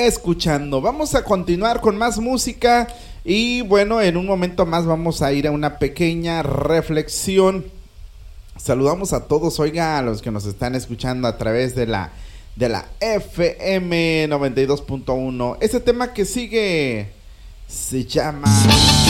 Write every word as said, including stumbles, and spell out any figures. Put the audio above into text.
escuchando. Vamos a continuar con más música y bueno, en un momento más vamos a ir a una pequeña reflexión. Saludamos a todos, oiga, a los que nos están escuchando a través de la de la F M noventa y dos punto uno. Este tema que sigue se llama